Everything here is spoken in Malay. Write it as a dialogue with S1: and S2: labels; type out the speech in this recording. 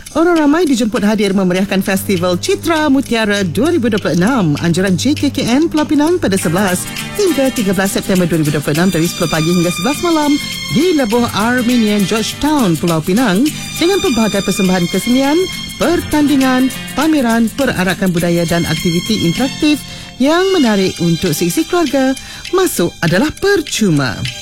S1: Orang ramai dijemput hadir memeriahkan Festival Citra Mutiara 2026 anjuran JKKN Pulau Pinang pada 11 hingga 13 September 2026 dari 10 pagi hingga 11 malam di Lebuh Armenian Georgetown, Pulau Pinang dengan pelbagai persembahan kesenian, pertandingan, pameran, perarakan budaya dan aktiviti interaktif yang menarik untuk seisi keluarga. Masuk adalah percuma.